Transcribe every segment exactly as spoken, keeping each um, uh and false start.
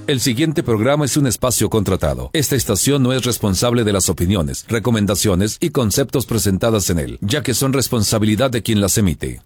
El siguiente programa es un espacio contratado. Esta estación no es responsable de las opiniones, recomendaciones y conceptos presentadas en él, ya que son responsabilidad de quien las emite.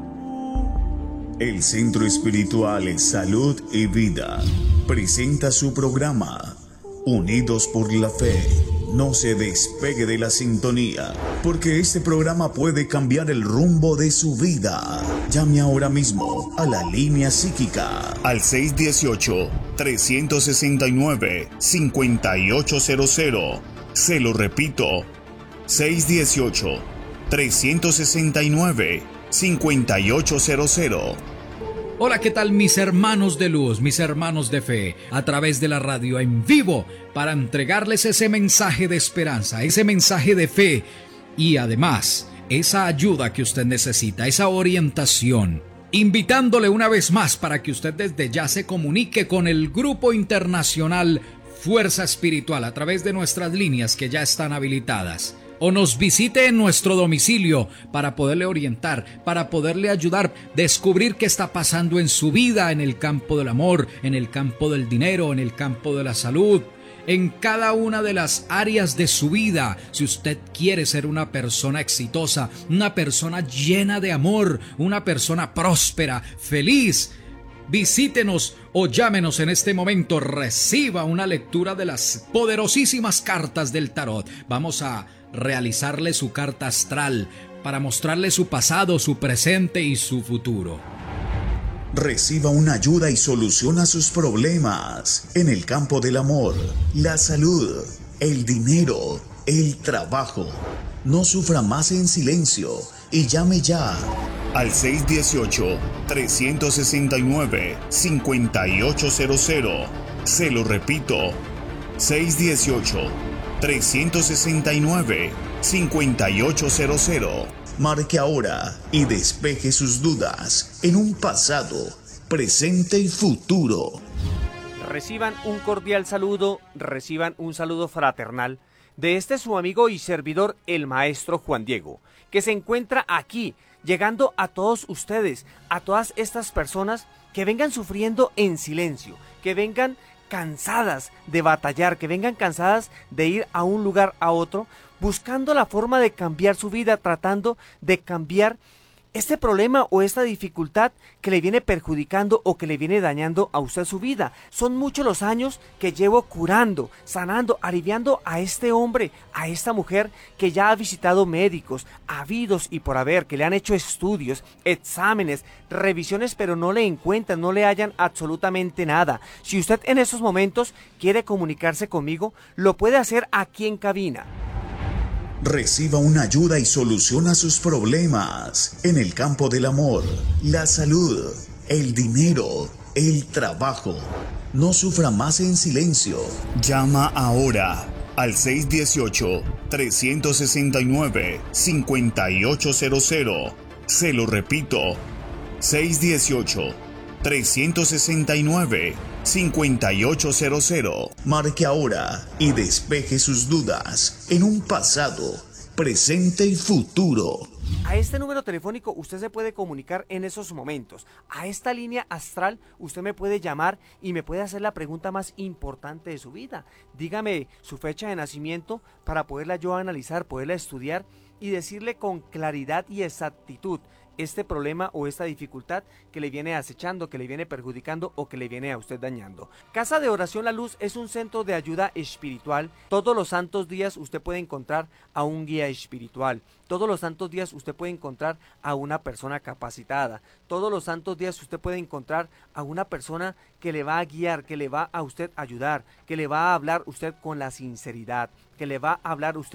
El Centro Espiritual Salud y Vida presenta su programa Unidos por la Fe. No se despegue de la sintonía, porque este programa puede cambiar el rumbo de su vida. Llame ahora mismo a la línea psíquica al seis uno ocho, tres seis nueve, cinco ocho cero cero. Se lo repito, seis uno ocho, tres seis nueve, cinco ocho cero cero. Hola, ¿qué tal mis hermanos de luz, mis hermanos de fe? A través de la radio en vivo para entregarles ese mensaje de esperanza, ese mensaje de fe y además esa ayuda que usted necesita, esa orientación. Invitándole una vez más para que usted desde ya se comunique con el Grupo Internacional Fuerza Espiritual a través de nuestras líneas que ya están habilitadas. O nos visite en nuestro domicilio para poderle orientar, para poderle ayudar, descubrir qué está pasando en su vida, en el campo del amor, en el campo del dinero, en el campo de la salud, en cada una de las áreas de su vida. Si usted quiere ser una persona exitosa, una persona llena de amor, una persona próspera, feliz, visítenos o llámenos en este momento. Reciba una lectura de las poderosísimas cartas del tarot. Vamos a realizarle su carta astral para mostrarle su pasado, su presente y su futuro. Reciba una ayuda y soluciona sus problemas en el campo del amor, la salud, el dinero, el trabajo. No sufra más en silencio y llame ya al seis uno ocho, tres seis nueve, cinco ocho cero cero. Se lo repito, seis uno ocho, tres seis nueve, cinco ocho cero cero. Marque ahora y despeje sus dudas en un pasado, presente y futuro. Reciban un cordial saludo, reciban un saludo fraternal de este su amigo y servidor, el maestro Juan Diego, que se encuentra aquí, llegando a todos ustedes, a todas estas personas que vengan sufriendo en silencio, que vengan cansadas de batallar, que vengan cansadas de ir a un lugar a otro, buscando la forma de cambiar su vida, tratando de cambiar este problema o esta dificultad que le viene perjudicando o que le viene dañando a usted su vida. Son muchos los años que llevo curando, sanando, aliviando a este hombre, a esta mujer que ya ha visitado médicos, habidos y por haber, que le han hecho estudios, exámenes, revisiones, pero no le encuentran, no le hallan absolutamente nada. Si usted en esos momentos quiere comunicarse conmigo, lo puede hacer aquí en cabina. Reciba una ayuda y soluciona sus problemas en el campo del amor, la salud, el dinero, el trabajo. No sufra más en silencio. Llama ahora al seis uno ocho, tres seis nueve, cinco ocho cero cero. Se lo repito, seis uno ocho, tres seis nueve, cinco ocho cero cero. Marque ahora y despeje sus dudas en un pasado, presente y futuro. A este número telefónico usted se puede comunicar en esos momentos. A esta línea astral usted me puede llamar y me puede hacer la pregunta más importante de su vida. Dígame su fecha de nacimiento para poderla yo analizar, poderla estudiar y decirle con claridad y exactitud este problema o esta dificultad que le viene acechando, que le viene perjudicando o que le viene a usted dañando. Casa de Oración La Luz es un centro de ayuda espiritual. Todos los santos días usted puede encontrar a un guía espiritual. Todos los santos días usted puede encontrar a una persona capacitada. Todos los santos días usted puede encontrar a una persona que le va a guiar, que le va a usted ayudar, que le va a hablar usted con la sinceridad, que le va a hablar usted